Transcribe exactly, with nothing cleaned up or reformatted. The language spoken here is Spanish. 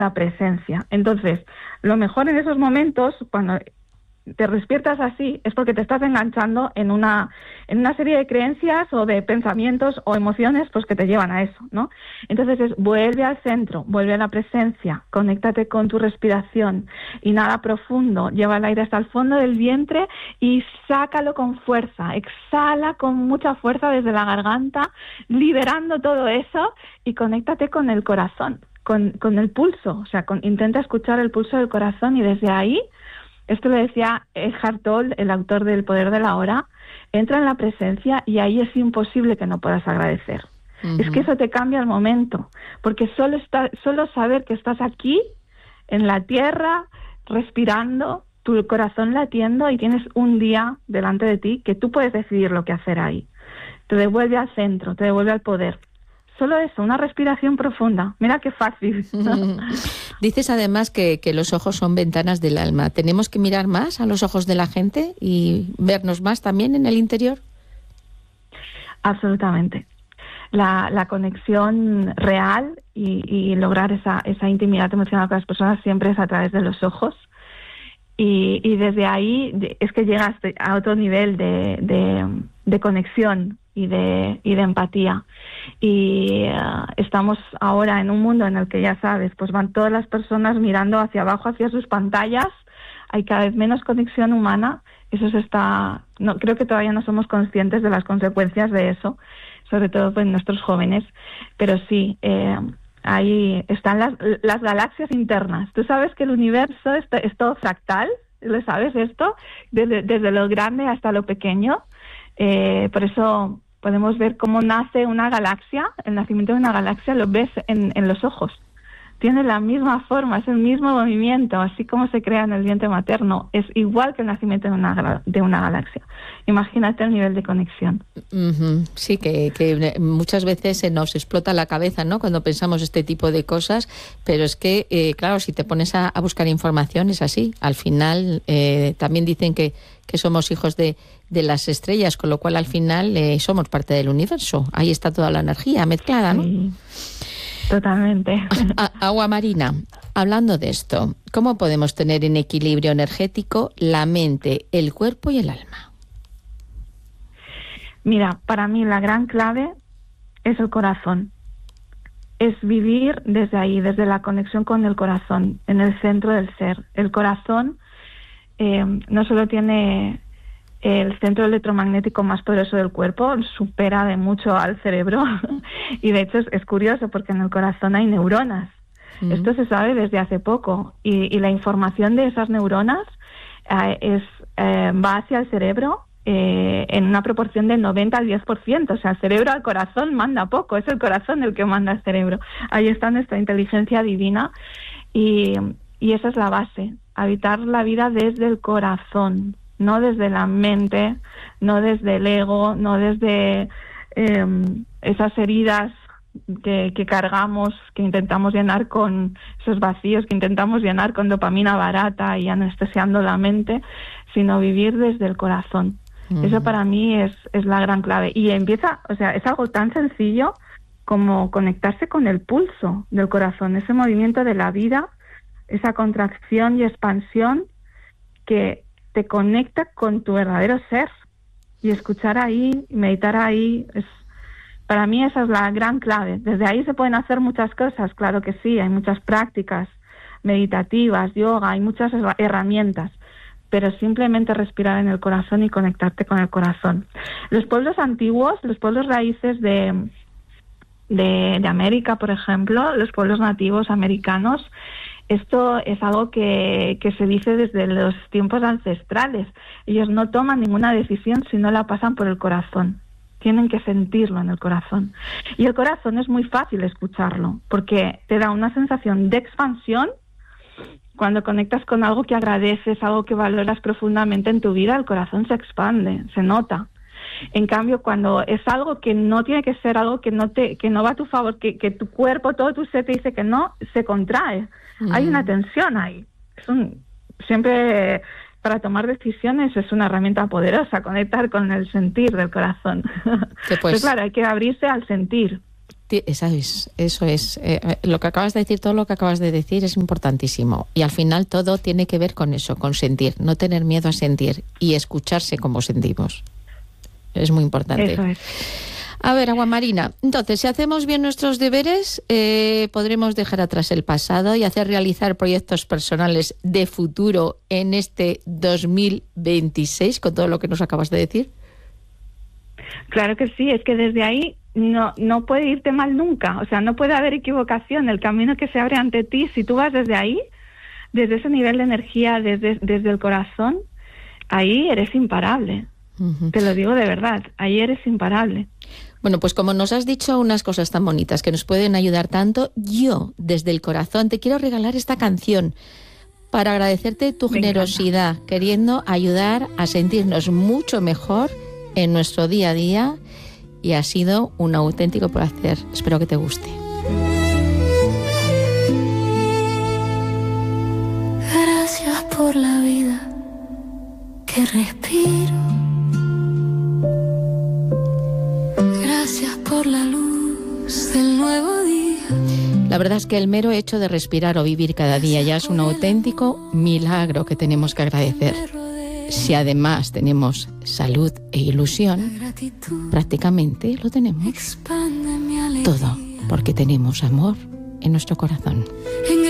la presencia. Entonces, lo mejor en esos momentos, cuando te despiertas así, es porque te estás enganchando en una en una serie de creencias o de pensamientos o emociones pues que te llevan a eso, ¿no? Entonces es vuelve al centro, vuelve a la presencia, conéctate con tu respiración, inhala profundo, lleva el aire hasta el fondo del vientre y sácalo con fuerza, exhala con mucha fuerza desde la garganta, liberando todo eso y conéctate con el corazón, con, con el pulso, o sea, con, intenta escuchar el pulso del corazón y desde ahí. Esto lo decía Eckhart Tolle, el autor del Poder de la Hora, entra en la presencia y ahí es imposible que no puedas agradecer. Uh-huh. Es que eso te cambia el momento, porque solo, está, solo saber que estás aquí, en la tierra, respirando, tu corazón latiendo y tienes un día delante de ti que tú puedes decidir lo que hacer ahí. Te devuelve al centro, te devuelve al poder. Solo eso, una respiración profunda. Mira qué fácil. Dices además que, que los ojos son ventanas del alma. ¿Tenemos que mirar más a los ojos de la gente y vernos más también en el interior? Absolutamente. La, la conexión real y, y lograr esa, esa intimidad emocional con las personas siempre es a través de los ojos. Y, y desde ahí es que llegas a otro nivel de, de, de conexión y de y de empatía. Y uh, estamos ahora en un mundo en el que, ya sabes, pues van todas las personas mirando hacia abajo, hacia sus pantallas, hay cada vez menos conexión humana. Eso se está, no, creo que todavía no somos conscientes de las consecuencias de eso, sobre todo pues, en nuestros jóvenes, pero sí, eh, ahí están las, las galaxias internas. Tú sabes que el universo es, es todo fractal, ¿lo sabes esto? Desde, desde lo grande hasta lo pequeño. Eh, por eso podemos ver cómo nace una galaxia, el nacimiento de una galaxia lo ves en, en los ojos. Tiene la misma forma, es el mismo movimiento, así como se crea en el vientre materno. Es igual que el nacimiento de una, de una galaxia. Imagínate el nivel de conexión. Uh-huh. Sí, que, que muchas veces se nos explota la cabeza, ¿no?, cuando pensamos este tipo de cosas, pero es que, eh, claro, si te pones a, a buscar información es así. Al final eh, también dicen que, que somos hijos de, de las estrellas, con lo cual al final eh, somos parte del universo. Ahí está toda la energía mezclada, ¿no? Sí. Totalmente. A, agua Marina, hablando de esto, ¿cómo podemos tener en equilibrio energético la mente, el cuerpo y el alma? Mira, para mí la gran clave es el corazón. Es vivir desde ahí, desde la conexión con el corazón, en el centro del ser. El corazón eh, no solo tiene el centro electromagnético más poderoso del cuerpo, supera de mucho al cerebro y de hecho es, es curioso porque en el corazón hay neuronas. Mm. Esto se sabe desde hace poco y, y la información de esas neuronas eh, es eh, va hacia el cerebro eh, en una proporción del noventa al diez por ciento. O sea, el cerebro al corazón manda poco, es el corazón el que manda al cerebro. Ahí está nuestra inteligencia divina y, y esa es la base, habitar la vida desde el corazón. No desde la mente, no desde el ego, no desde eh, esas heridas que, que cargamos, que intentamos llenar con esos vacíos, que intentamos llenar con dopamina barata y anestesiando la mente, sino vivir desde el corazón. Mm. Eso para mí es, es la gran clave. Y empieza, o sea, es algo tan sencillo como conectarse con el pulso del corazón, ese movimiento de la vida, esa contracción y expansión que te conecta con tu verdadero ser y escuchar ahí, meditar ahí, es, para mí esa es la gran clave. Desde ahí se pueden hacer muchas cosas, claro que sí, hay muchas prácticas meditativas, yoga, hay muchas herramientas, pero simplemente respirar en el corazón y conectarte con el corazón. Los pueblos antiguos, los pueblos raíces de, de, de América, por ejemplo, los pueblos nativos americanos, esto es algo que, que se dice desde los tiempos ancestrales. Ellos no toman ninguna decisión si no la pasan por el corazón. Tienen que sentirlo en el corazón. Y el corazón es muy fácil escucharlo, porque te da una sensación de expansión. Cuando conectas con algo que agradeces, algo que valoras profundamente en tu vida, el corazón se expande, se nota. En cambio, cuando es algo que no tiene que ser, algo que no te, que no va a tu favor, que, que tu cuerpo, todo tu ser te dice que no, se contrae. Mm. Hay una tensión ahí. Es un, siempre para tomar decisiones es una herramienta poderosa, conectar con el sentir del corazón. Que pues, Pero claro, hay que abrirse al sentir. Eso es, eso es. Eh, lo que acabas de decir, todo lo que acabas de decir es importantísimo. Y al final todo tiene que ver con eso, con sentir, no tener miedo a sentir y escucharse como sentimos. Es muy importante. Eso es. A ver, Agua Marina, entonces, si hacemos bien nuestros deberes, eh, podremos dejar atrás el pasado y hacer realizar proyectos personales de futuro en este dos mil veintiséis, con todo lo que nos acabas de decir. Claro que sí, es que desde ahí no no puede irte mal nunca, o sea, no puede haber equivocación. El camino que se abre ante ti, si tú vas desde ahí, desde ese nivel de energía, desde, desde el corazón, ahí eres imparable. Uh-huh. Te lo digo de verdad, ahí eres imparable. Bueno, pues como nos has dicho unas cosas tan bonitas que nos pueden ayudar tanto, yo desde el corazón te quiero regalar esta canción para agradecerte tu generosidad, queriendo ayudar a sentirnos mucho mejor en nuestro día a día, y ha sido un auténtico placer. Espero que te guste. Gracias por la vida que respiro. Gracias por la luz del nuevo día. La verdad es que el mero hecho de respirar o vivir cada día ya es un auténtico milagro que tenemos que agradecer. Si además tenemos salud e ilusión, prácticamente lo tenemos todo, porque tenemos amor en nuestro corazón.